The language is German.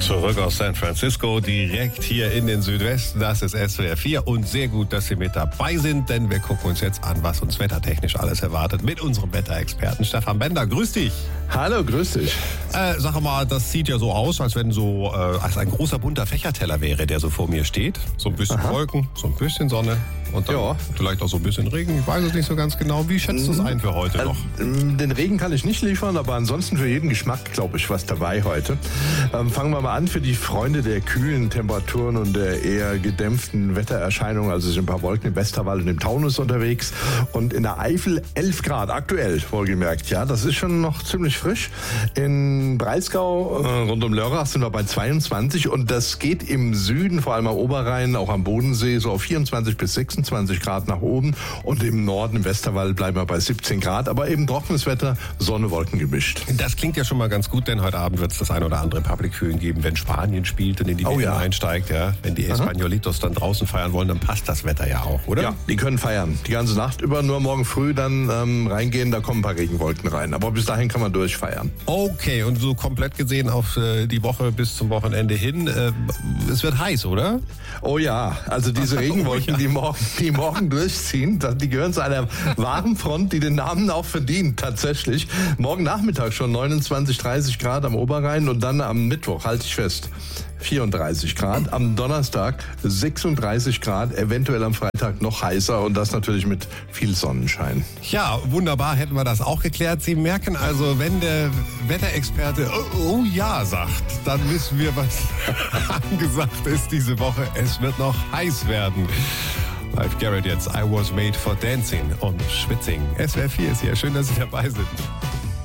Zurück aus San Francisco, direkt hier in den Südwesten. Das ist SWR 4 und sehr gut, dass Sie mit dabei sind, denn wir gucken uns jetzt an, was uns wettertechnisch alles erwartet mit unserem Wetterexperten Stefan Bender. Grüß dich. Hallo, grüß dich. Sag mal, das sieht ja so aus, als wenn als ein großer bunter Fächerteller wäre, der so vor mir steht. So ein bisschen Wolken, so ein bisschen Sonne und dann vielleicht auch so ein bisschen Regen. Ich weiß es nicht so ganz genau. Wie schätzt du es ein für heute noch? Den Regen kann ich nicht liefern, aber ansonsten für jeden Geschmack, glaube ich, was dabei heute. Fangen wir mal an für die Freunde der kühlen Temperaturen und der eher gedämpften Wettererscheinungen. Also sind ein paar Wolken im Westerwald und im Taunus unterwegs. Und in der Eifel 11 Grad, aktuell wohlgemerkt. Ja, das ist schon noch ziemlich frisch. In Breisgau, rund um Lörrach, sind wir bei 22. Und das geht im Süden, vor allem am Oberrhein, auch am Bodensee, so auf 24 bis 26 Grad nach oben. Und im Norden, im Westerwald, bleiben wir bei 17 Grad. Aber eben trockenes Wetter, Sonne, Wolken gemischt. Das klingt ja schon mal ganz gut, denn heute Abend wird es das ein oder andere Public Viewing geben, wenn Spanien spielt und in die WM einsteigt. Ja. Wenn die Españolitos dann draußen feiern wollen, dann passt das Wetter ja auch, oder? Ja, die können feiern. Die ganze Nacht über, nur morgen früh dann reingehen, da kommen ein paar Regenwolken rein. Aber bis dahin kann man durchfeiern. Okay, und so komplett gesehen auf die Woche bis zum Wochenende hin, es wird heiß, oder? Oh ja, also diese Regenwolken, die morgen durchziehen, die gehören zu einer wahren Front, die den Namen auch verdient, tatsächlich. Morgen Nachmittag schon 29, 30 Grad am Oberrhein und dann am Mittwoch, halte ich fest, 34 Grad. Am Donnerstag 36 Grad, eventuell am Freitag noch heißer und das natürlich mit viel Sonnenschein. Ja, wunderbar, hätten wir das auch geklärt. Sie merken also, wenn der Wetterexperte oh ja sagt, dann wissen wir, was angesagt ist diese Woche. Es wird noch heiß werden. Live Garrett jetzt, I was made for dancing und schwitzing. SWR 4 ist hier. Schön, dass Sie dabei sind.